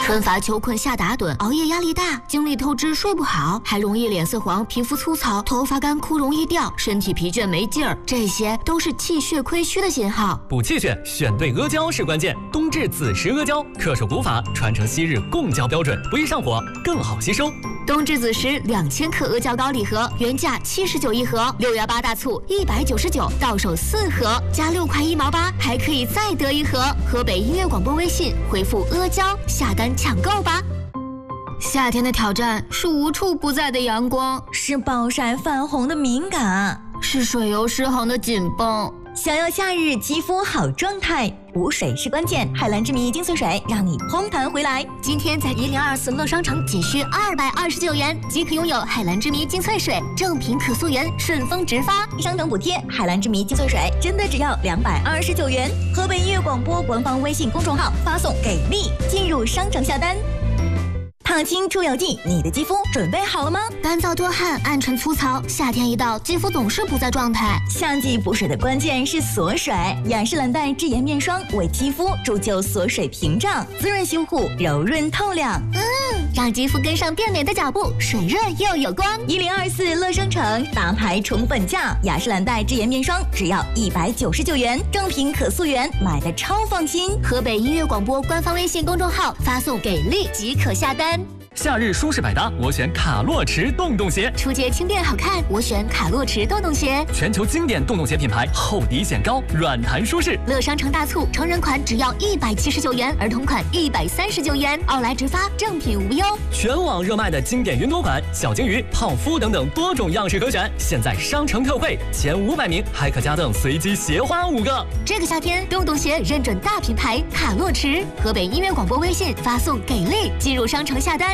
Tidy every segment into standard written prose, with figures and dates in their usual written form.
春乏秋困夏打盹，熬夜压力大，精力透支睡不好，还容易脸色黄、皮肤粗糙、头发干枯容易掉，身体疲倦没劲儿，这些都是气血亏虚的信号。 补气血，选对阿胶是关键。冬至子时阿胶，恪守古法，传承昔日供胶标准，不易上火，更好吸收。 冬至子时2000克阿胶膏礼盒，原价79一盒，6月8大促199，到手4盒，加6块1毛8，还可以再得一盒。河北音乐广播微信回复阿胶下单抢购吧。夏天的挑战是无处不在的阳光， 是暴晒泛红的敏感， 是水油失衡的紧绷。 想要夏日肌肤好状态，补水是关键。海蓝之谜精粹水让你嘭弹回来。 今天在1024乐商城仅需229元即可拥有海蓝之谜精粹水，正品可溯源，顺丰直发， 商城补贴。海蓝之谜精粹水真的只要229元。河北音乐广播官方微信公众号发送给力进入商城下单。烫青出油剂，你的肌肤准备好了吗？ 干燥多汗、暗沉粗糙，夏天一到，肌肤总是不在状态。 夏季补水的关键是锁水，雅诗兰黛智妍面霜为肌肤铸就锁水屏障，滋润修护，柔润透亮。 让肌肤跟上变美的脚步，水润又有光。 1024乐商城大牌宠粉价，雅诗兰黛智妍面霜只要199元，正品可溯源，买的超放心。 河北音乐广播官方微信公众号发送给力即可下单。 夏日舒适百搭，我选卡洛驰洞洞鞋。 出街轻便好看，我选卡洛驰洞洞鞋。 全球经典洞洞鞋品牌，厚底显高，软弹舒适。 乐商城大促，成人款只要179元，儿童款139元，奥莱直发，正品无忧。 全网热卖的经典云朵款、小金鱼、泡芙等等多种样式可选，现在商城特惠，前500名还可加赠随机鞋花5个。 这个夏天，洞洞鞋认准大品牌卡洛驰。河北音乐广播微信发送给力进入商城下单。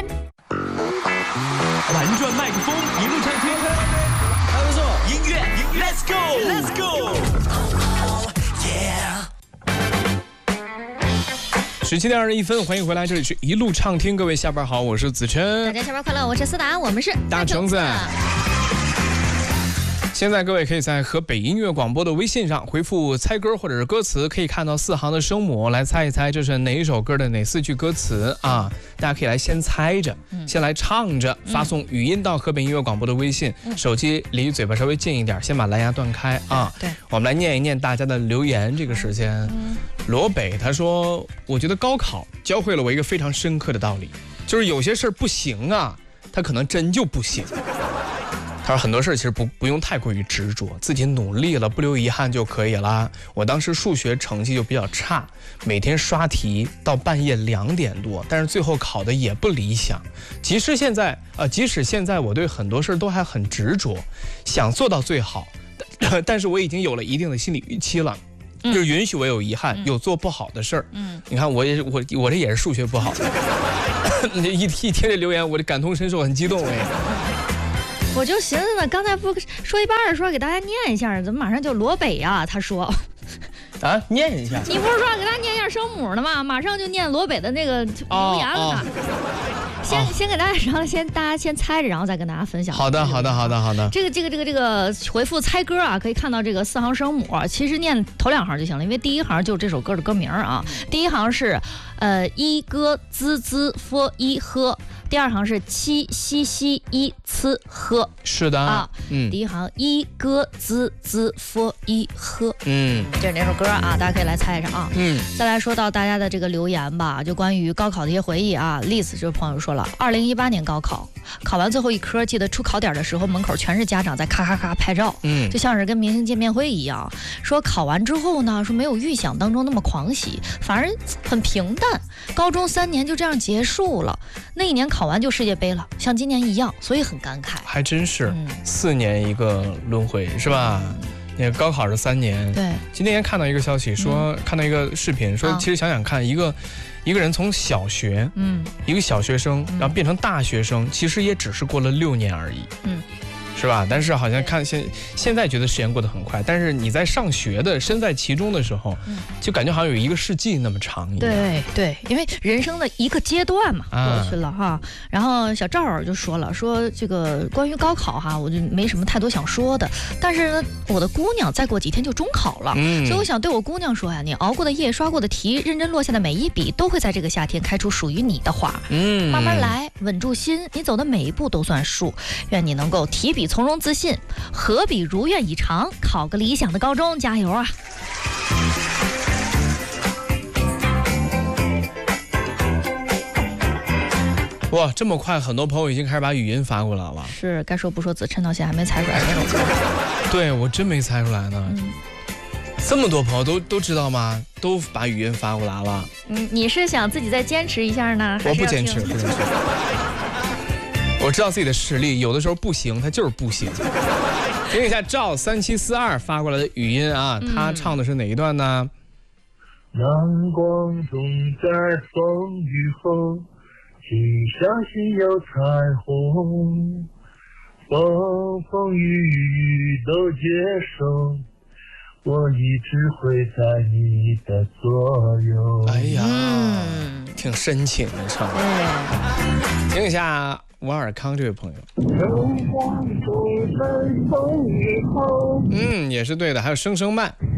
玩转麦克风，一路畅听。还不错，音乐 ，Let's go，Let's go。17点21分，欢迎回来，这里是一路畅听，各位下班好，我是子琛。 大家下班快乐，我是思达，我们是大橙子。现在各位可以在河北音乐广播的微信上回复猜歌或者是歌词，可以看到4行的声母，来猜一猜这是哪一首歌的哪4句歌词啊？大家可以来先猜着，先来唱着，发送语音到河北音乐广播的微信，手机离嘴巴稍微近一点，先把蓝牙断开啊。 对， 我们来念一念大家的留言。这个时间，罗北他说，我觉得高考教会了我一个非常深刻的道理，就是有些事儿不行啊，他可能真就不行。他说很多事其实不用太过于执着，自己努力了不留遗憾就可以了。我当时数学成绩就比较差，每天刷题到半夜2点多，但是最后考的也不理想。即使现在我对很多事都还很执着，想做到最好，但是我已经有了一定的心理预期了，就是允许我有遗憾，有做不好的事儿。你看我这也是数学不好的。一听这留言，我这感同身受，很激动哎。 我就寻思呢，刚才不说一半的时候给大家念一下，怎么马上就罗北啊？他说啊，念一下。 你不是说给大家念一下声母的吗？马上就念罗北的那个留言了呢。先给大家，然后大家先猜着，然后再跟大家分享。 好的。这个回复猜歌啊，可以看到这个4行声母，其实念头2行就行了，因为第一行就是这首歌的歌名啊。第一行是一歌滋滋佛一喝。第2行是七西西一呲喝， 是的啊， 第一行一歌滋滋佛一喝，就是那首歌啊，大家可以来猜一下啊。再来说到大家的这个留言吧，就关于高考的一些回忆啊。Liz 这位朋友说了，2018年高考，考完最后一科，记得出考点的时候，门口全是家长在咔咔咔拍照，就像是跟明星见面会一样。说考完之后呢，说没有预想当中那么狂喜，反而很平淡。高中3年就这样结束了，那一年考完就世界杯了，像今年一样，所以很感慨。还真是，4年一个轮回，是吧？那个高考是3年。对。今天看到一个消息说，看到一个视频说，其实想想看，一个人从小学，一个小学生，然后变成大学生，其实也只是过了6年而已。 是吧？但是好像看现在觉得时间过得很快，但是你在上学的身在其中的时候，就感觉好像有1个世纪那么长一样。 对，因为人生的一个阶段嘛过去了哈。然后小赵儿就说了，说这个关于高考哈，我就没什么太多想说的。但是呢，我的姑娘再过几天就中考了，所以我想对我姑娘说呀，你熬过的夜、刷过的题、认真落下的每一笔，都会在这个夏天开出属于你的花。慢慢来，稳住心，你走的每一步都算数。愿你能够提笔从容自信，何必如愿以偿，考个理想的高中，加油啊！ 哇，这么快，很多朋友已经开始把语音发过来了。 是，该说不说，子琛到现在还没猜出来那首歌。 对，我真没猜出来呢。这么多朋友都知道吗？都把语音发过来了。 你是想自己再坚持一下呢？ 我不坚持，不坚持。我知道自己的实力，有的时候不行，它就是不行。听一下赵3742发过来的语音啊，他唱的是哪一段呢？ 阳光中在风雨后，请相信有彩虹，风风雨雨都接受，我一直会在你的左右。 哎呀，挺深情的唱。听一下王尔康这位朋友。也是对的，还有声声慢。